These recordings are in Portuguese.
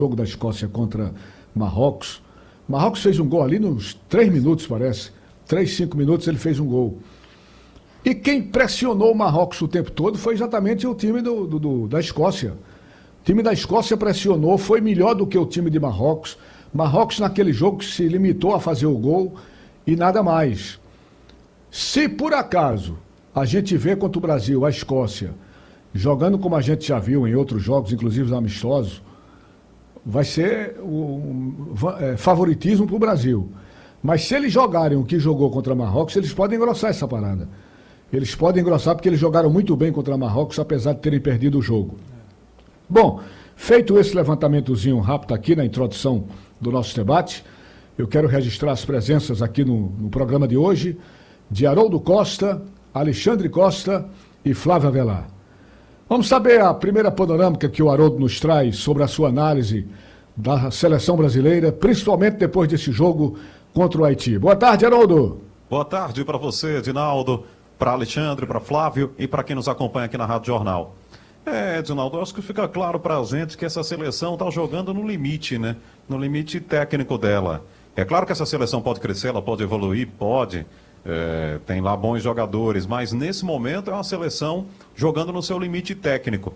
jogo da Escócia contra Marrocos. Marrocos fez um gol ali nos 3 minutos, parece. 3, 5 minutos ele fez um gol. E quem pressionou o Marrocos o tempo todo foi exatamente o time da Escócia. O time da Escócia pressionou, foi melhor do que o time de Marrocos. Marrocos naquele jogo se limitou a fazer o gol e nada mais. Se por acaso a gente vê contra o Brasil, a Escócia, jogando como a gente já viu em outros jogos, inclusive os amistosos, vai ser favoritismo para o Brasil. Mas se eles jogarem o que jogou contra Marrocos, eles podem engrossar essa parada. Eles podem engrossar porque eles jogaram muito bem contra Marrocos, apesar de terem perdido o jogo. Bom, feito esse levantamentozinho rápido aqui na introdução do nosso debate, eu quero registrar as presenças aqui no programa de hoje de Haroldo Costa, Alexandre Costa e Flávio Avelar. Vamos saber a primeira panorâmica que o Haroldo nos traz sobre a sua análise da seleção brasileira, principalmente depois desse jogo contra o Haiti. Boa tarde, Haroldo. Boa tarde para você, Edinaldo, para Alexandre, para Flávio e para quem nos acompanha aqui na Rádio Jornal. Edinaldo, eu acho que fica claro para a gente que essa seleção está jogando no limite, né? No limite técnico dela. É claro que essa seleção pode crescer, ela pode evoluir, pode. Tem lá bons jogadores, mas nesse momento é uma seleção jogando no seu limite técnico.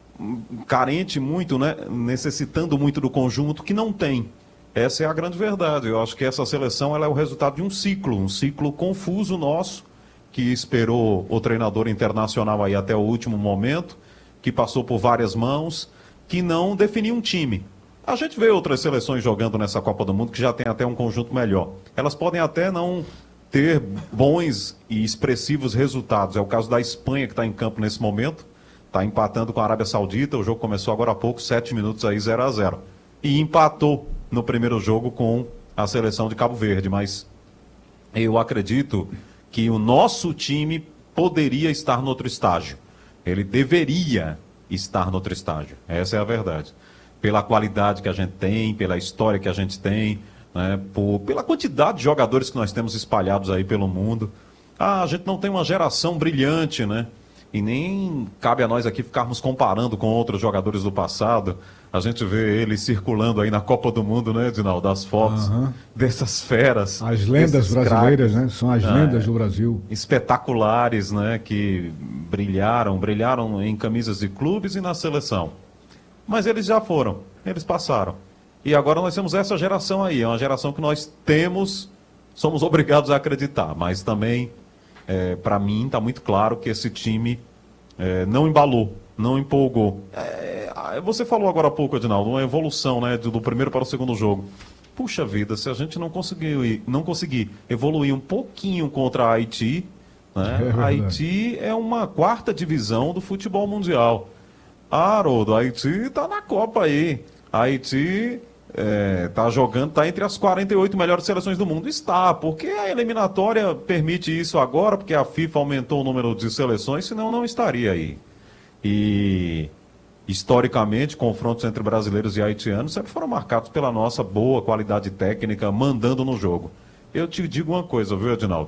Carente muito, né? Necessitando muito do conjunto que não tem. Essa é a grande verdade. Eu acho que essa seleção ela é o resultado de um ciclo confuso nosso, que esperou o treinador internacional aí até o último momento, que passou por várias mãos, que não definiu um time. A gente vê outras seleções jogando nessa Copa do Mundo que já tem até um conjunto melhor. Elas podem até não ter bons e expressivos resultados. É o caso da Espanha, que está em campo nesse momento, está empatando com a Arábia Saudita. O jogo começou agora há pouco, 7 minutos aí, 0-0. E empatou no primeiro jogo com a seleção de Cabo Verde. Mas eu acredito que o nosso time poderia estar no outro estágio. Ele deveria estar no outro estágio. Essa é a verdade. Pela qualidade que a gente tem, pela história que a gente tem, né, pela quantidade de jogadores que nós temos espalhados aí pelo mundo. A gente não tem uma geração brilhante, né? E nem cabe a nós aqui ficarmos comparando com outros jogadores do passado. A gente vê eles circulando aí na Copa do Mundo, né, Edinaldo? Das fotos dessas feras. As lendas brasileiras, né? São as lendas do Brasil. Espetaculares, né? Que brilharam em camisas de clubes e na seleção. Mas eles já foram, eles passaram. E agora nós temos essa geração aí, é uma geração que nós somos obrigados a acreditar. Mas também, para mim, está muito claro que esse time não embalou, não empolgou. Você falou agora há pouco, Edinaldo, uma evolução, né, do primeiro para o segundo jogo. Puxa vida, se a gente não conseguir evoluir um pouquinho contra a Haiti, né, a Haiti é uma 4ª divisão do futebol mundial. Haroldo, a Haiti está na Copa aí. A Haiti está jogando, está entre as 48 melhores seleções do mundo. Está, porque a eliminatória permite isso agora, porque a FIFA aumentou o número de seleções, senão não estaria aí. E, historicamente, confrontos entre brasileiros e haitianos sempre foram marcados pela nossa boa qualidade técnica, mandando no jogo. Eu te digo uma coisa, viu, Edinaldo?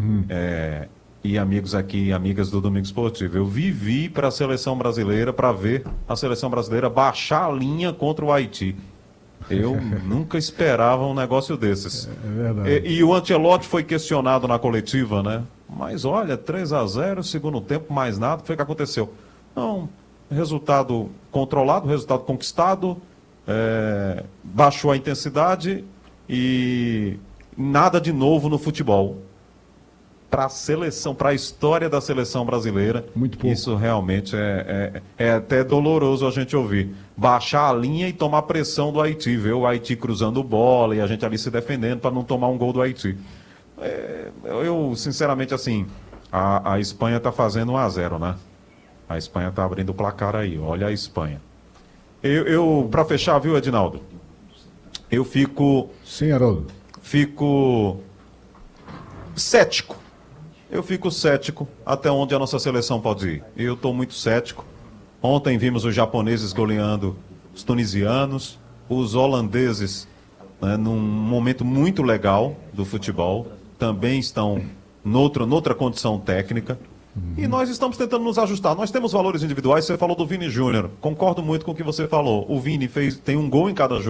E amigos aqui, amigas do Domingo Esportivo, eu vivi para a seleção brasileira, para ver a seleção brasileira baixar a linha contra o Haiti. Eu nunca esperava um negócio desses. É verdade. E o Ancelotti foi questionado na coletiva, né? Mas olha, 3-0, segundo tempo, mais nada, foi o que aconteceu. Não, resultado controlado, resultado conquistado, baixou a intensidade e nada de novo no futebol. Para a seleção, para a história da seleção brasileira, muito pouco. Isso realmente é até doloroso a gente ouvir. Baixar a linha e tomar pressão do Haiti, ver o Haiti cruzando bola e a gente ali se defendendo para não tomar um gol do Haiti. Eu, sinceramente, assim, a Espanha está fazendo 1-0, né? A Espanha está abrindo o placar aí, olha a Espanha. Para fechar, viu, Edinaldo? Eu fico... Sim, Haroldo. Fico cético. Eu fico cético até onde a nossa seleção pode ir. Eu estou muito cético. Ontem vimos os japoneses goleando os tunisianos, os holandeses, né, num momento muito legal do futebol, também estão noutra condição técnica. E nós estamos tentando nos ajustar. Nós temos valores individuais, você falou do Vini Júnior. Concordo muito com o que você falou. O Vini tem um gol em cada jogo.